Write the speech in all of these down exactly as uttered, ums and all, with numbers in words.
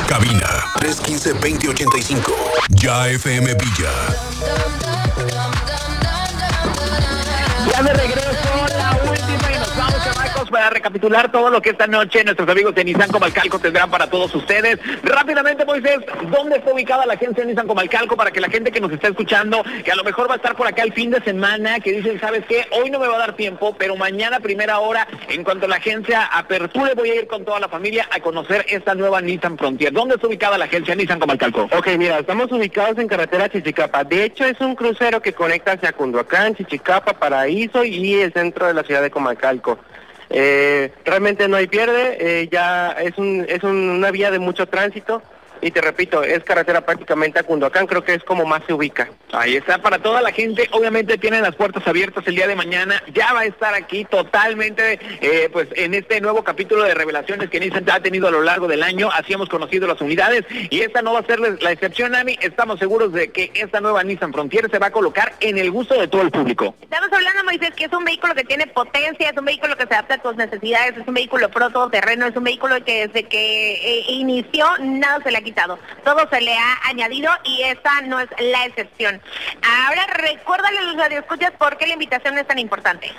Cabina tres uno cinco, dos cero ocho cinco. Ya F M Villa. Ya de regreso, la última, y nos vamos, chamacos, para recapitular todo lo que esta noche nuestros amigos de Nissan Comalcalco tendrán para todos ustedes. Rápidamente, Moisés, ¿dónde está ubicada la agencia de Nissan Comalcalco para que la gente que nos está escuchando, que a lo mejor va a estar por acá el fin de semana, que dicen, ¿sabes qué? Hoy no me va a dar tiempo, pero mañana a primera hora, en cuanto la agencia aperture, voy a ir con toda la familia a conocer esta nueva Nissan Frontier. ¿Dónde está ubicada la agencia Nissan Comalcalco? Ok, mira, estamos ubicados en carretera Chichicapa. De hecho, es un crucero que conecta hacia Cunduacán, Chichicapa, Paraíso y el centro de la ciudad de Comalcalco. Eh, realmente no hay pierde, eh, ya es, un, es un, una vía de mucho tránsito. Y te repito, es carretera prácticamente a Cunduacán, creo que es como más se ubica. Ahí está, para toda la gente, obviamente tienen las puertas abiertas el día de mañana, ya va a estar aquí totalmente, eh, pues en este nuevo capítulo de revelaciones que Nissan ha tenido a lo largo del año, así hemos conocido las unidades, y esta no va a ser la excepción, Ami. Estamos seguros de que esta nueva Nissan Frontier se va a colocar en el gusto de todo el público. Estamos hablando, Moisés, que es un vehículo que tiene potencia, es un vehículo que se adapta a tus necesidades, es un vehículo pro todoterreno, es un vehículo que desde que eh, inició, nada se le ha quitado, todo se le ha añadido y esta no es la excepción. Ahora recuérdale a los radioescuchas por qué la invitación es tan importante.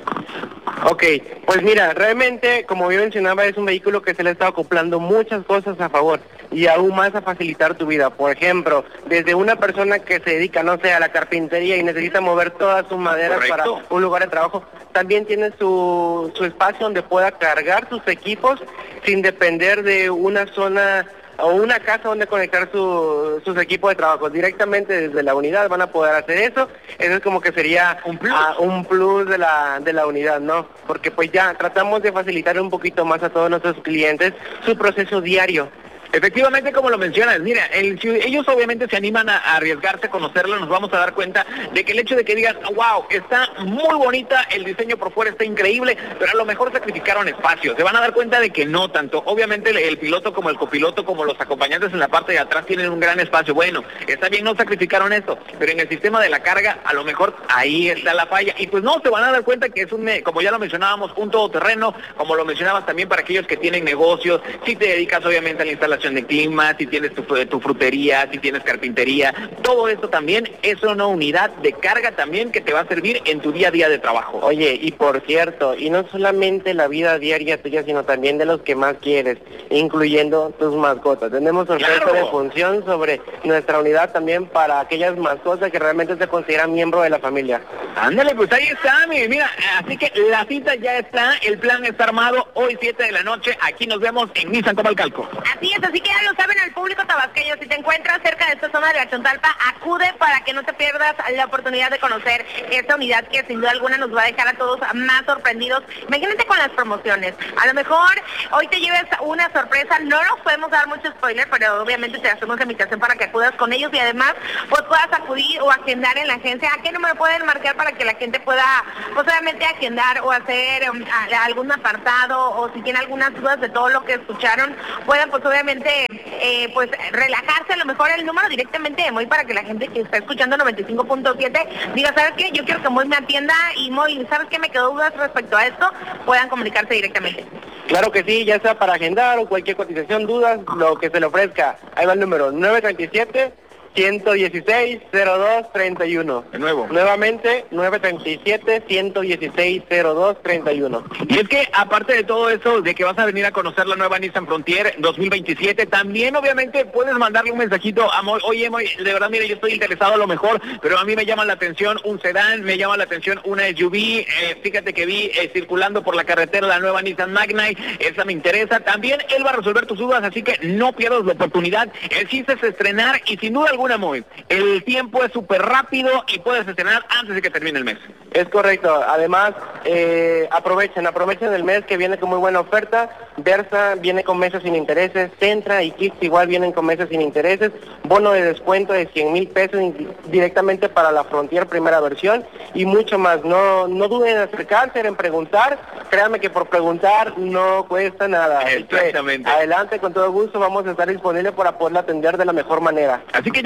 Ok, pues mira, realmente, como yo mencionaba, es un vehículo que se le está acoplando muchas cosas a favor y aún más a facilitar tu vida. Por ejemplo, desde una persona que se dedica, no sé, a la carpintería y necesita mover todas sus maderas para un lugar de trabajo, también tiene su, su espacio donde pueda cargar sus equipos sin depender de una zona o una casa donde conectar su, sus equipos de trabajo. Directamente desde la unidad van a poder hacer eso. Eso es como que sería un plus, uh, un plus de la de la unidad, ¿no? Porque pues ya tratamos de facilitar un poquito más a todos nuestros clientes su proceso diario. Efectivamente, como lo mencionas, mira, el, si ellos obviamente se animan a, a arriesgarse a conocerlo, nos vamos a dar cuenta de que el hecho de que digan, wow, está muy bonita, el diseño por fuera está increíble, pero a lo mejor sacrificaron espacio, se van a dar cuenta de que no tanto. Obviamente el, el piloto como el copiloto, como los acompañantes en la parte de atrás tienen un gran espacio. Bueno, está bien, no sacrificaron eso, pero en el sistema de la carga, a lo mejor ahí está la falla. Y pues no, se van a dar cuenta que es un, como ya lo mencionábamos, un todoterreno, como lo mencionabas también para aquellos que tienen negocios, si te dedicas obviamente a la instalación de clima, si tienes tu, tu frutería, si tienes carpintería, todo esto también es una unidad de carga también que te va a servir en tu día a día de trabajo. Oye, y por cierto, y no solamente la vida diaria tuya, sino también de los que más quieres, incluyendo tus mascotas. Tenemos oferta ¡claro! de función sobre nuestra unidad también para aquellas mascotas que realmente se consideran miembro de la familia. Ándale, pues ahí está, mira, así que la cita ya está, el plan está armado, hoy siete de la noche, aquí nos vemos en Nissan Comalcalco. Así es, así que ya lo saben al público tabasqueño, si te encuentras cerca de esta zona de la Chontalpa, acude para que no te pierdas la oportunidad de conocer esta unidad que sin duda alguna nos va a dejar a todos más sorprendidos. Imagínate con las promociones, a lo mejor hoy te lleves una sorpresa, no nos podemos dar mucho spoiler, pero obviamente te hacemos la invitación para que acudas con ellos y además pues puedas acudir o agendar en la agencia. ¿A qué número pueden marcar para que la gente pueda pues obviamente agendar o hacer um, a, algún apartado, o si tienen algunas dudas de todo lo que escucharon, puedan pues obviamente eh, pues relajarse? A lo mejor el número directamente de Moy para que la gente que está escuchando noventa y cinco punto siete diga, ¿sabes qué? Yo quiero que Moy me atienda y Moy, ¿sabes qué? Me quedó dudas respecto a esto, puedan comunicarse directamente. Claro que sí, ya sea para agendar o cualquier cotización, dudas, lo que se le ofrezca. Ahí va el número nueve tres siete, uno dieciséis, cero dos treinta y uno. De nuevo. Nuevamente, nueve tres siete, uno dieciséis, cero dos treinta y uno. Y es que, aparte de todo eso, de que vas a venir a conocer la nueva Nissan Frontier dos mil veintisiete, también obviamente puedes mandarle un mensajito a Moy. Oye, Moy, de verdad, mire, yo estoy interesado a lo mejor, pero a mí me llama la atención un sedán, me llama la atención una S U V, eh, fíjate que vi eh, circulando por la carretera la nueva Nissan Magnite, esa me interesa. También él va a resolver tus dudas, así que no pierdas la oportunidad. El chiste es estrenar y sin duda alguna, Moy, el tiempo es súper rápido y puedes estrenar antes de que termine el mes. Es correcto. Además, eh, aprovechen, aprovechen el mes que viene con muy buena oferta. Versa viene con meses sin intereses, Sentra y Kicks igual vienen con meses sin intereses, bono de descuento de cien mil pesos directamente para la Frontier primera versión y mucho más. No, no duden en acercarse, en preguntar. Créanme que por preguntar no cuesta nada. Exactamente. Adelante, con todo gusto, vamos a estar disponibles para poderla atender de la mejor manera. Así que ya lo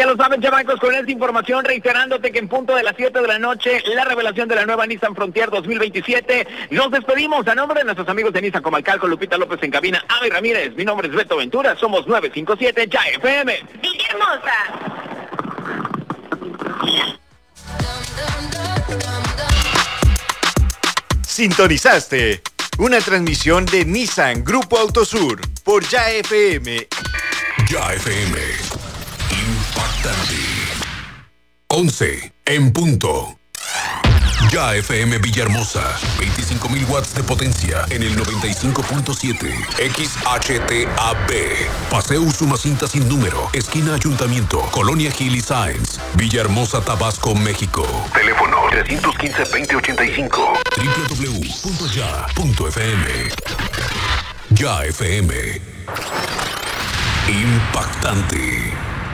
lo saben, chamacos, con esta información, reiterándote que en punto de las siete de la noche, la revelación de la nueva Nissan Frontier dos mil veintisiete. Nos despedimos a nombre de nuestros amigos de Nissan Comalcalco, Lupita López en cabina, Avi Ramírez. Mi nombre es Beto Ventura, somos nueve cinco siete Ya F M. Villahermosa. Sintonizaste una transmisión de Nissan Grupo Autosur por Ya F M. Ya F M. Impactante. once en punto. Ya F M Villahermosa. veinticinco mil watts de potencia en el noventa y cinco punto siete. X H T A B. Paseo Usumacinta sin número. Esquina Ayuntamiento. Colonia Gil y Sáenz. Villahermosa, Tabasco, México. Teléfono tres uno cinco, veinte ochenta y cinco. doble u doble u doble u punto ya punto f m. Ya F M. Impactante.